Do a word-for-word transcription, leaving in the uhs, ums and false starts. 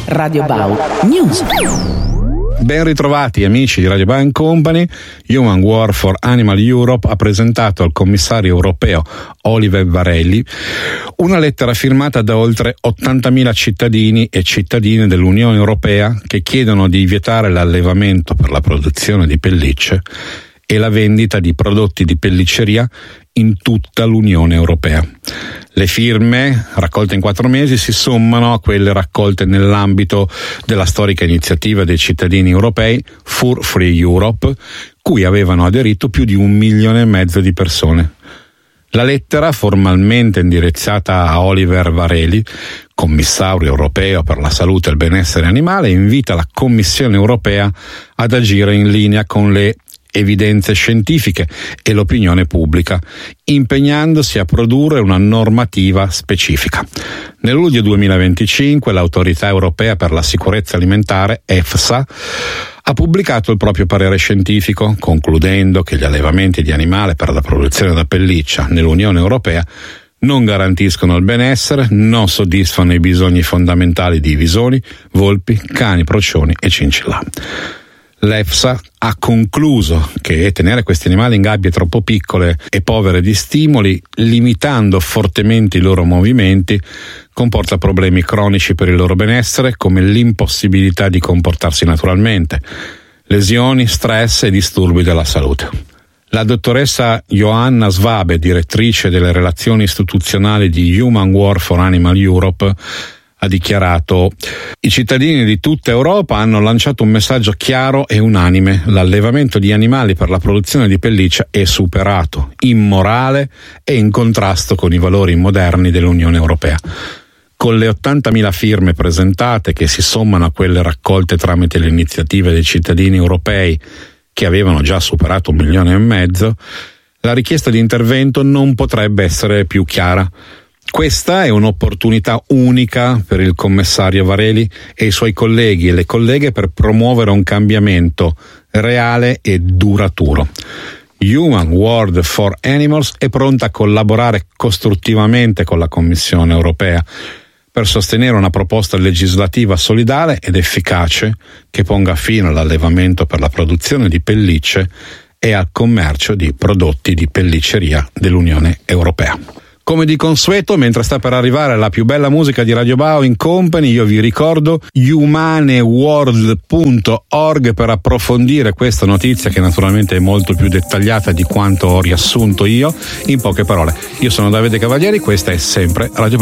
Radio Bau News. Ben ritrovati amici di Radio Bau and Company. Human War for Animal Europe ha presentato al commissario europeo Oliver Várhelyi una lettera firmata da oltre ottantamila cittadini e cittadine dell'Unione Europea che chiedono di vietare l'allevamento per la produzione di pellicce e la vendita di prodotti di pellicceria in tutta l'Unione Europea. Le firme, raccolte in quattro mesi, si sommano a quelle raccolte nell'ambito della storica iniziativa dei cittadini europei Fur Free Europe, cui avevano aderito più di un milione e mezzo di persone. La lettera, formalmente indirizzata a Oliver Várhelyi, commissario europeo per la salute e il benessere animale, invita la Commissione europea ad agire in linea con le evidenze scientifiche e l'opinione pubblica, impegnandosi a produrre una normativa specifica. Nel luglio duemilaventicinque l'Autorità Europea per la Sicurezza Alimentare, EFSA, ha pubblicato il proprio parere scientifico, concludendo che gli allevamenti di animali per la produzione da pelliccia nell'Unione Europea non garantiscono il benessere, non soddisfano i bisogni fondamentali di visoni, volpi, cani, procioni e cincillà. L'EFSA ha concluso che tenere questi animali in gabbie troppo piccole e povere di stimoli, limitando fortemente i loro movimenti, comporta problemi cronici per il loro benessere, come l'impossibilità di comportarsi naturalmente, lesioni, stress e disturbi della salute. La dottoressa Johanna Svabe, direttrice delle relazioni istituzionali di Human War for Animal Europe, ha dichiarato: i cittadini di tutta Europa hanno lanciato un messaggio chiaro e unanime: l'allevamento di animali per la produzione di pelliccia è superato, immorale e in contrasto con i valori moderni dell'Unione Europea. Con le ottantamila firme presentate, che si sommano a quelle raccolte tramite le iniziative dei cittadini europei che avevano già superato un milione e mezzo, la richiesta di intervento non potrebbe essere più chiara. Questa è un'opportunità unica per il commissario Várhelyi e i suoi colleghi e le colleghe per promuovere un cambiamento reale e duraturo. Human War for Animals è pronta a collaborare costruttivamente con la Commissione europea per sostenere una proposta legislativa solidale ed efficace che ponga fine all'allevamento per la produzione di pellicce e al commercio di prodotti di pellicceria dell'Unione Europea. Come di consueto, mentre sta per arrivare la più bella musica di Radio Bau and Company, io vi ricordo humaneworld punto org per approfondire questa notizia, che naturalmente è molto più dettagliata di quanto ho riassunto io in poche parole. Io sono Davide Cavalieri, questa è sempre Radio Bau.